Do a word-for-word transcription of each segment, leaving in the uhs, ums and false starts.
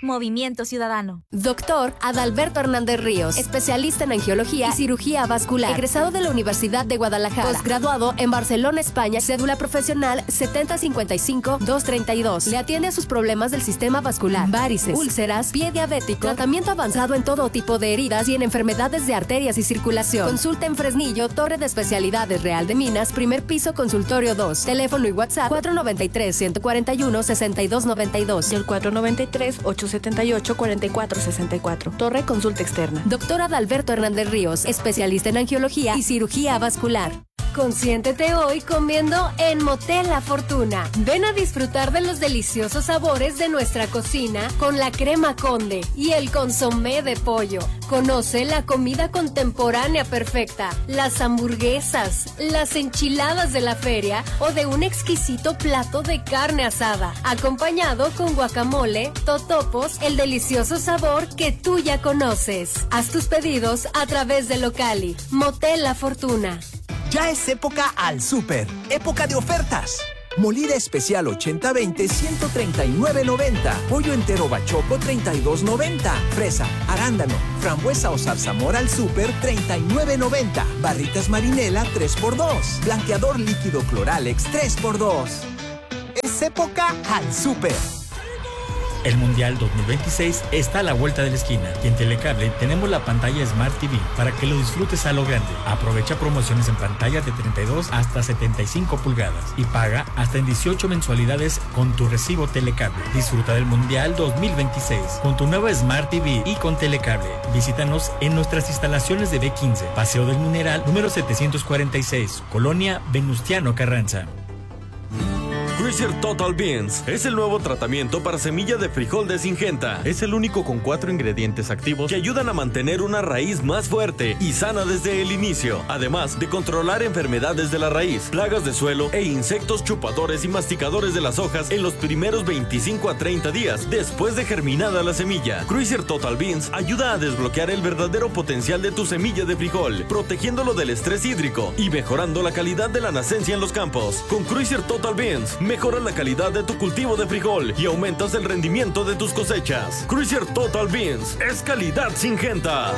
Movimiento Ciudadano. Doctor Adalberto Hernández Ríos, especialista en angiología y cirugía vascular, egresado de la Universidad de Guadalajara, posgraduado en Barcelona, España, cédula profesional setenta cincuenta y cinco doscientos treinta y dos. Le atiende a sus problemas del sistema vascular, varices, úlceras, pie diabético, tratamiento avanzado en todo tipo de heridas y en enfermedades de arterias y circulación. Consulta en Fresnillo, Torre de Especialidades Real de Minas, primer piso, consultorio dos. Teléfono y WhatsApp cuatro noventa y tres, ciento cuarenta y uno, sesenta y dos noventa y dos. Y el cuatro noventa y tres, ochocientos setenta y ocho, cuarenta y cuatro sesenta y cuatro. Torre Consulta Externa. Doctor Adalberto Hernández Ríos, especialista en angiología y cirugía vascular. Consiéntete hoy comiendo en Motel La Fortuna. Ven a disfrutar de los deliciosos sabores de nuestra cocina con la crema Conde y el consomé de pollo. Conoce la comida contemporánea perfecta, las hamburguesas, las enchiladas de la feria o de un exquisito plato de carne asada, acompañado con guacamole, totopos, el delicioso sabor que tú ya conoces. Haz tus pedidos a través de Locali. Motel La Fortuna. Ya es época al súper, época de ofertas. Molida especial ochenta veinte, ciento treinta y nueve noventa. Pollo entero bachoco, treinta y dos noventa. Fresa, arándano, frambuesa o zarzamora al súper, treinta y nueve noventa. Barritas marinela, tres por dos. Blanqueador líquido Cloralex, tres por dos. Es época al súper. El Mundial dos mil veintiséis está a la vuelta de la esquina y en Telecable tenemos la pantalla Smart T V para que lo disfrutes a lo grande. Aprovecha promociones en pantallas de treinta y dos hasta setenta y cinco pulgadas y paga hasta en dieciocho mensualidades con tu recibo Telecable. Disfruta del Mundial dos mil veintiséis con tu nueva Smart T V y con Telecable. Visítanos en nuestras instalaciones de B quince, Paseo del Mineral, número setecientos cuarenta y seis, Colonia Venustiano Carranza. Cruiser Total Beans es el nuevo tratamiento para semilla de frijol de Syngenta. Es el único con cuatro ingredientes activos que ayudan a mantener una raíz más fuerte y sana desde el inicio, además de controlar enfermedades de la raíz, plagas de suelo e insectos chupadores y masticadores de las hojas en los primeros veinticinco a treinta días después de germinada la semilla. Cruiser Total Beans ayuda a desbloquear el verdadero potencial de tu semilla de frijol, protegiéndolo del estrés hídrico y mejorando la calidad de la nacencia en los campos. Con Cruiser Total Beans, mejoras la calidad de tu cultivo de frijol y aumentas el rendimiento de tus cosechas. Cruiser Total Beans es calidad Syngenta.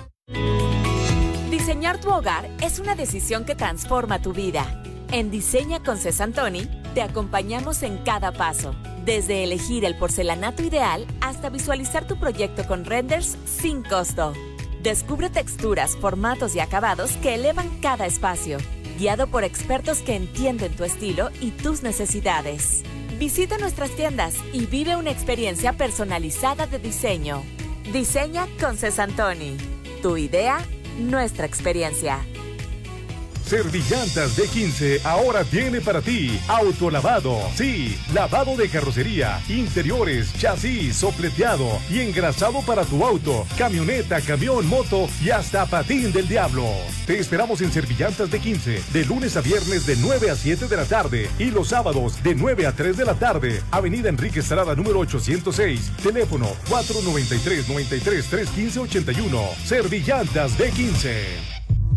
Diseñar tu hogar es una decisión que transforma tu vida. En Diseña con Cesantoni te acompañamos en cada paso, desde elegir el porcelanato ideal hasta visualizar tu proyecto con renders sin costo. Descubre texturas, formatos y acabados que elevan cada espacio, guiado por expertos que entienden tu estilo y tus necesidades. Visita nuestras tiendas y vive una experiencia personalizada de diseño. Diseña con Cesantoni. Tu idea, nuestra experiencia. Servillantas D quince ahora tiene para ti autolavado. Sí, lavado de carrocería, interiores, chasis, sopleteado y engrasado para tu auto, camioneta, camión, moto y hasta patín del diablo. Te esperamos en Servillantas D quince de lunes a viernes de nueve a siete de la tarde y los sábados de nueve a tres de la tarde. Avenida Enrique Estrada número ochocientos seis. Teléfono cuatro noventa y tres, noventa y tres, trescientos quince, ochenta y uno. Servillantas D quince.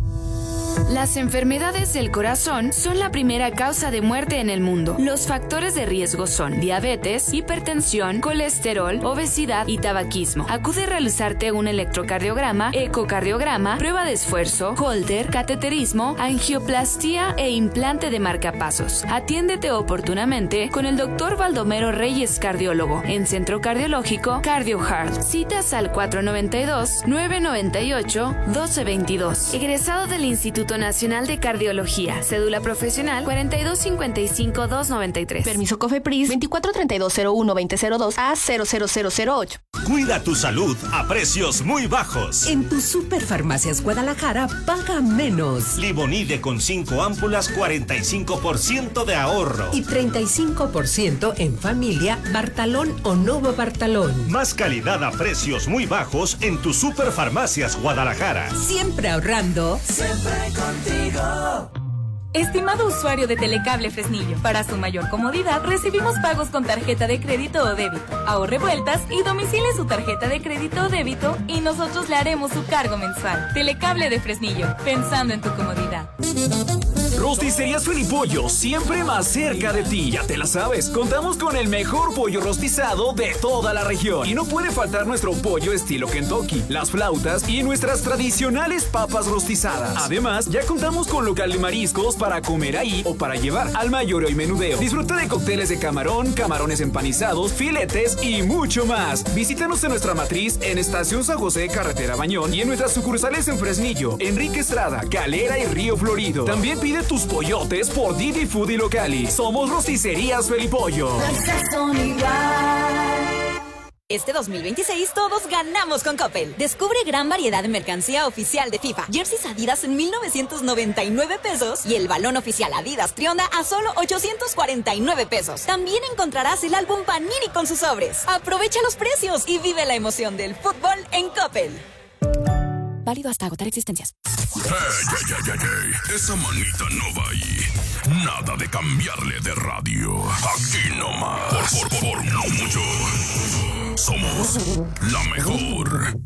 Las enfermedades del corazón son la primera causa de muerte en el mundo. Los factores de riesgo son diabetes, hipertensión, colesterol, obesidad y tabaquismo. Acude a realizarte un electrocardiograma, ecocardiograma, prueba de esfuerzo, Holter, cateterismo, angioplastía e implante de marcapasos. Atiéndete oportunamente con el doctor Baldomero Reyes, cardiólogo, en Centro Cardiológico CardioHeart. Citas al cuatro noventa y dos, nueve noventa y ocho, doce veintidós. Egresado del Instituto Nacional de Cardiología. Cédula profesional cuarenta y dos cincuenta y cinco, doscientos noventa y tres. Permiso COFEPRIS veinticuatro treinta y dos cero uno veinte cero dos a cero cero cero cero ocho. Cuida tu salud a precios muy bajos. En tu Superfarmacias Guadalajara paga menos. Libonide con cinco ámpulas, cuarenta y cinco por ciento de ahorro. Y treinta y cinco por ciento en familia, Bartalón o Novo Bartalón. Más calidad a precios muy bajos en tu Superfarmacias Guadalajara. Siempre ahorrando. Siempre contigo. Estimado usuario de Telecable Fresnillo, para su mayor comodidad recibimos pagos con tarjeta de crédito o débito. Ahorre vueltas y domicile su tarjeta de crédito o débito y nosotros le haremos su cargo mensual. Telecable de Fresnillo, pensando en tu comodidad. Rosticerías Felipollo, siempre más cerca de ti. Ya te la sabes, contamos con el mejor pollo rostizado de toda la región. Y no puede faltar nuestro pollo estilo Kentucky, las flautas y nuestras tradicionales papas rostizadas. Además, ya contamos con local de mariscos para comer ahí o para llevar al mayoreo y menudeo. Disfruta de cócteles de camarón, camarones empanizados, filetes y mucho más. Visítanos en nuestra matriz en Estación San José, Carretera Bañón, y en nuestras sucursales en Fresnillo, Enrique Estrada, Calera y Río Florido. También pide tus pollotes por Didi Food y Locali. Somos Rosticerías Felipollo. Este dos mil veintiséis todos ganamos con Coppel. Descubre gran variedad de mercancía oficial de FIFA. Jerseys Adidas en mil novecientos noventa y nueve pesos y el balón oficial Adidas Trionda a solo ochocientos cuarenta y nueve pesos. También encontrarás el álbum Panini con sus sobres. Aprovecha los precios y vive la emoción del fútbol en Coppel. Válido hasta agotar existencias. Hey, hey, hey, hey, hey. Esa manita no va ahí. Nada de cambiarle de radio. Aquí nomás. Por, por, por no mucho. Somos la mejor.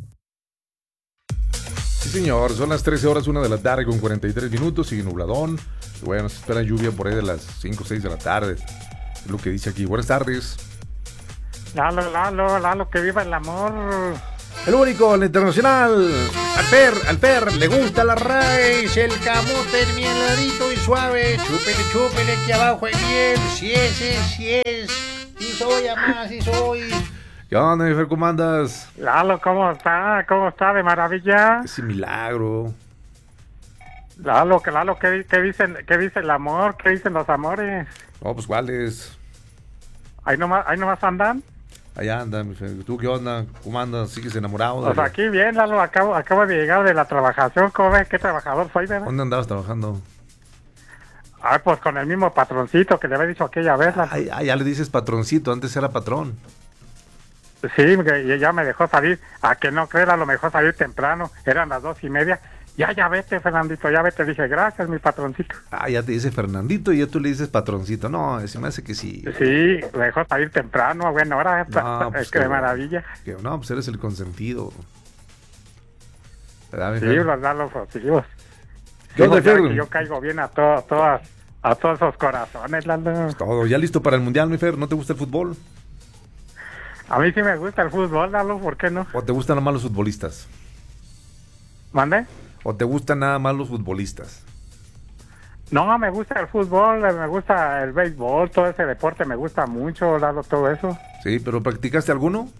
Sí, señor. Son las trece horas, una de la tarde con cuarenta y tres minutos. Sigue nubladón. Y bueno, se espera lluvia por ahí de las cinco o seis de la tarde. Es lo que dice aquí. Buenas tardes. Lalo, Lalo, Lalo, que viva el amor. El único, el internacional. Al Per, al Per, le gusta la raíz, el camote, el mieladito y suave. Chúpele, chúpele, aquí abajo hay miel. Si es, es, si es. Si soy, amá, si soy. ¿Qué onda, mi Fer, cómo andas? Lalo, ¿cómo está? ¿Cómo está? De maravilla. Ese milagro. Lalo, que Lalo, ¿qué, qué, dicen, ¿qué dice el amor? ¿Qué dicen los amores? No, pues, ¿cuáles? ¿Ahí nomás, ahí nomás andan? Allá anda, mi Fer. ¿Tú qué onda? ¿Cómo andas? ¿Sigues enamorado? Pues aquí bien, Lalo, acabo, acabo de llegar de la trabajación. ¿Cómo ves? ¿Qué trabajador soy, verdad? ¿Dónde andabas trabajando? Ah, pues con el mismo patroncito que le había dicho aquella vez. Lalo. Ay, ay, ya le dices patroncito, antes era patrón. Sí, y ya me dejó salir. A que no creer, a lo mejor salir temprano. Eran las dos y media. Ya, ya vete, Fernandito, ya vete. Dije, gracias, mi patroncito. Ah, ya te dice Fernandito y ya tú le dices patroncito. No, se me hace que sí. Sí, me dejó salir temprano. Bueno, ahora no, pues, qué maravilla. Que, no, pues eres el consentido. ¿Verdad, sí, los Lalo positivos. ¿Qué onda, Fer? Yo caigo bien a todos, todas, a todos esos corazones, Lalo. Todo, ya listo para el mundial, mi Fer. ¿No te gusta el fútbol? A mí sí me gusta el fútbol, Lalo, ¿por qué no? ¿O te gustan nada más los futbolistas? ¿Mande? ¿O te gustan nada más los futbolistas? No, me gusta el fútbol, me gusta el béisbol, todo ese deporte me gusta mucho, Lalo, todo eso. Sí, ¿pero practicaste alguno?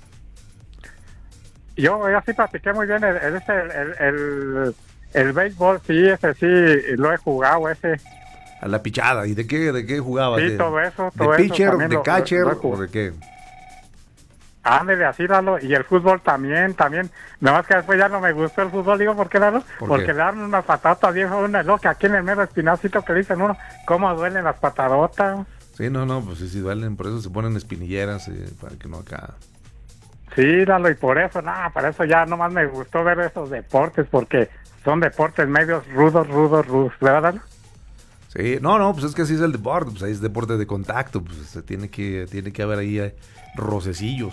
Yo, yo sí practiqué muy bien el, el, el, el, el béisbol, sí, ese sí, lo he jugado, ese. A la pichada, ¿y de qué, de qué jugabas? Sí, ¿De, todo eso, todo ¿De pitcher, eso de lo, catcher lo, lo o de qué? Ándale, así, Lalo, y el fútbol también, también, nada más que después ya no me gustó el fútbol, digo, ¿por qué, Lalo? ¿Por Porque qué? le dan unas patadas, viejo, una loca, aquí en el mero espinacito que dicen uno, ¿cómo duelen las patadotas? Sí, no, no, pues sí, sí duelen, por eso se ponen espinilleras, eh, para que no acá... Sí, Lalo, y por eso, nada, para eso ya nomás me gustó ver esos deportes, porque son deportes medios rudos, rudos, rudos, ¿verdad, Lalo? Sí, no, no, pues es que así es el deporte, pues ahí es deporte de contacto, pues se tiene que, tiene que haber ahí eh, rocecillos.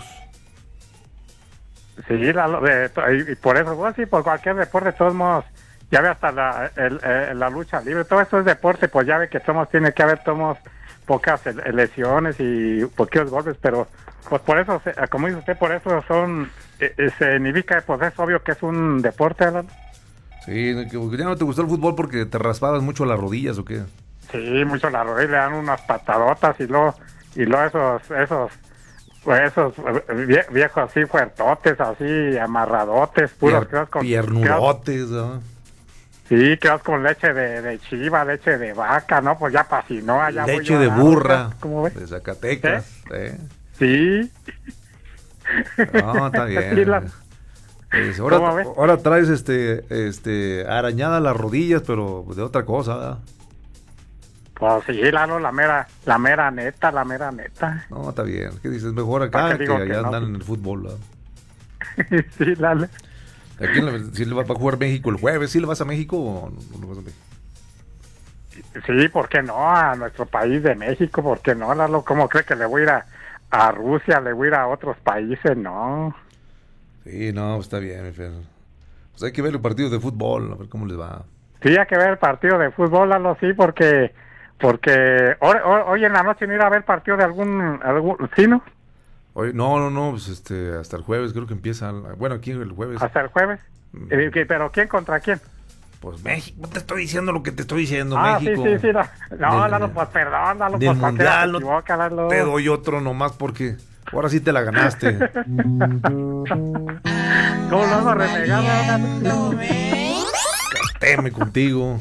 Sí, Lalo, de, y por eso, pues sí, por cualquier deporte, de todos modos, ya ve hasta la, el, el, la lucha libre, todo eso es deporte, pues ya ve que somos, tiene que haber tomos pocas lesiones y poquitos golpes, pero pues por eso, como dice usted, por eso son, eh, se indica, pues es obvio que es un deporte, Lalo. Sí, que ya no te gustó el fútbol porque te raspabas mucho las rodillas, ¿o qué? Sí, mucho las rodillas, le dan unas patadotas y luego, y luego esos, esos, esos viejos así fuertotes, así amarradotes, puros Pier, con... piernudotes, ¿no? Sí, quedas con leche de, de chiva, leche de vaca, ¿no? Pues ya pasinó allá. Leche de burra, de Zacatecas, ¿eh? Sí. No, está bien. Sí, la... pues ahora, ahora traes este, este, arañadas las rodillas, pero de otra cosa, ¿verdad? Pues sí, Lalo, la mera, la mera neta, la mera neta. No, está bien. ¿Qué dices? Mejor acá que, que allá que no, andan sí. en el fútbol, ¿verdad? Sí, Lalo. ¿A quién le, si le va a jugar México el jueves? ¿Sí le vas a México o no, no vas a México? Sí, ¿por qué no? A nuestro país de México, ¿por qué no, Lalo? ¿Cómo cree que le voy a ir a, a Rusia, le voy a ir a otros países? No. Sí, no, está bien, mi Fer. Pues hay que ver los partidos de fútbol, a ver cómo les va. Sí, hay que ver el partido de fútbol, Lalo, sí, porque porque hoy, hoy, hoy en la noche no ir a ver partido de algún, algún ¿sí, no? Hoy, no, no, no, pues este, hasta el jueves creo que empieza, bueno, aquí el jueves. ¿Hasta el jueves? Mm. ¿Pero quién contra quién? Pues México, te estoy diciendo lo que te estoy diciendo, ah, México. sí, sí, sí, no, no del, Lalo, pues perdón, Lalo, del pues mundial, te equivoca, Lalo. Te doy otro nomás porque ahora sí te la ganaste. ¿Cómo lo vas a renegar, Lalo? Teme contigo.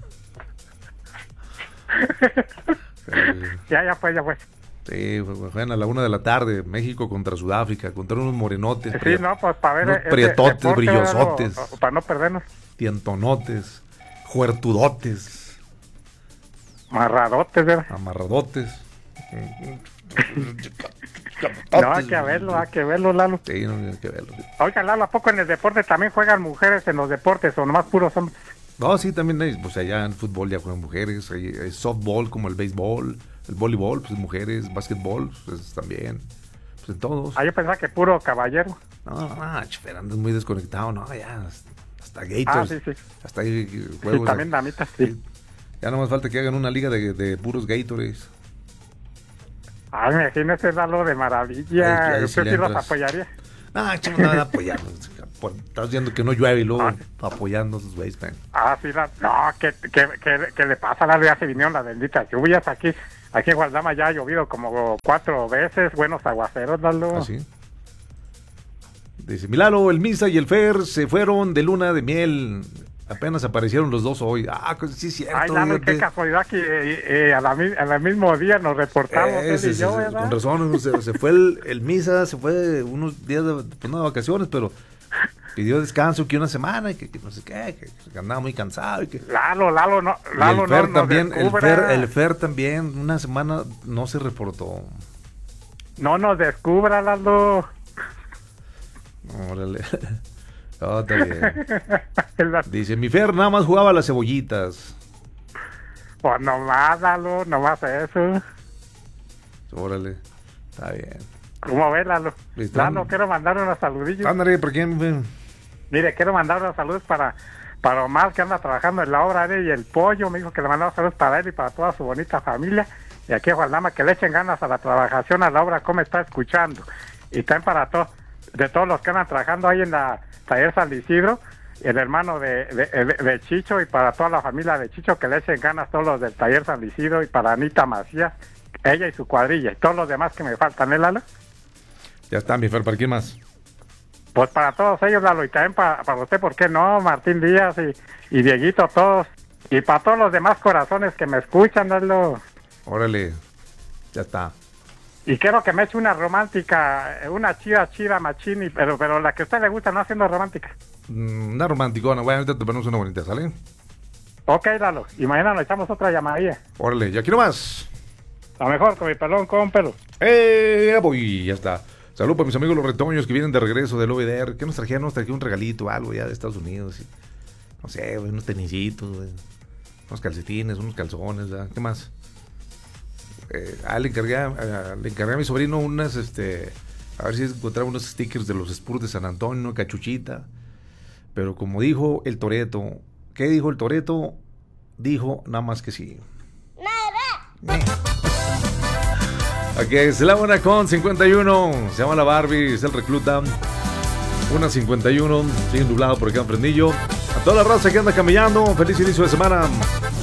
ya, ya fue, ya fue. Sí, juegan a la una de la tarde, México contra Sudáfrica, contra unos morenotes. Sí, pri- no, pues para ver. Unos prietotes, deporte, brillosotes. Algo, para no perdernos. Tientonotes, juertudotes. Amarradotes, ¿verdad? Amarradotes. No, hay que verlo, hay que verlo, Lalo. Sí, no, hay que verlo. Oiga, Lalo, ¿a poco en el deporte también juegan mujeres en los deportes o nomás puros hombres? No, sí, también hay, pues allá en fútbol ya juegan mujeres, hay, hay softball como el béisbol, el voleibol, pues mujeres, básquetbol, pues también, pues en todos. Ah, yo pensaba que puro caballero. No, no, chofer, andas muy desconectado, no, ya, hasta Gators, ah, sí, sí. hasta ahí juegos. Sí, también damitas, sí. Ya no más falta que hagan una liga de, de puros Gatorades. Ay, imagínese, Lalo, de maravilla. Yo sí sí los apoyaría. No, chamo, nada de apoyar. Estás viendo que no llueve y luego ah. apoyando a sus güeyes, man. Ah, sí, la, no, ¿qué, qué, qué, qué le pasa? Lalo, ya se vinieron las benditas lluvias aquí. Aquí en Gualdama ya ha llovido como cuatro veces, buenos aguaceros, Lalo. ¿Ah, sí? Dice, Milalo, el Misa y el Fer se fueron de luna de miel. Apenas aparecieron los dos hoy. Ah, sí, cierto. Ay, Lalo, qué casualidad que eh, eh, a, la, a la mismo día nos reportamos. Eh, sí, y yo, sí, con razón, se, se fue el, el Misa, se fue unos días de, pues, no, de vacaciones, pero pidió descanso que una semana y que, que no sé qué, que, que andaba muy cansado. Y que... Lalo, Lalo, no. Lalo, y el Fer no, también, no el Fer, el Fer también, una semana no se reportó. No nos descubra, Lalo. Órale. Oh, está bien. Dice, mi Fer nada más jugaba las cebollitas. Pues nomás, Lalo, nomás eso. Órale, está bien. ¿Cómo ves, Lalo? Lalo, quiero mandar unos saludillos. Ándale, ¿por quién? Mire, quiero mandar unos saludos para, para Omar, que anda trabajando en la obra, ¿eh? Y el Pollo, me dijo que le mandaba saludos para él y para toda su bonita familia. Y aquí a Gualdama, que le echen ganas a la trabajación, a la obra, como está escuchando. Y también para todos, de todos los que andan trabajando ahí en la Taller San Isidro, el hermano de, de, de, de Chicho, y para toda la familia de Chicho, que le echen ganas todos los del Taller San Isidro, y para Anita Macías, ella y su cuadrilla, y todos los demás que me faltan, ¿eh, Lalo? Ya está, mi Fer, ¿para quién más? Pues para todos ellos, Lalo, y también para, para usted, ¿por qué no? Martín Díaz y, y Dieguito, todos, y para todos los demás corazones que me escuchan, Lalo. Órale, ya está. Y quiero que me eche una romántica, una chida, chida, machini, pero pero la que a usted le gusta, no haciendo romántica. Mm, una romanticona, bueno, ahorita te ponemos una bonita, ¿sale? Ok, Lalo, y mañana nos echamos otra llamadilla. Órale, ya quiero más. A mejor, con mi pelón, con pelo. ¡Eh, ya voy! Ya está. Saludos para mis amigos los retoños que vienen de regreso del O V D R. ¿Qué nos trajeron? Nos trajeron un regalito, algo ya de Estados Unidos. Y, no sé, güey, unos tenisitos, güey, unos calcetines, unos calzones, ¿verdad? ¿Qué más? Eh, ah, le encargué, a, le encargué a mi sobrino unas, este, a ver si encontraba unos stickers de los Spurs de San Antonio, una cachuchita. Pero como dijo el Toreto, ¿qué dijo el Toreto? Dijo nada más que sí. Nada. Aquí es la una con cincuenta y uno. Se llama la Barbie, es el recluta. una cincuenta y uno. Sigue nublado por acá en Fresnillo. A toda la raza que anda caminando, feliz inicio de semana.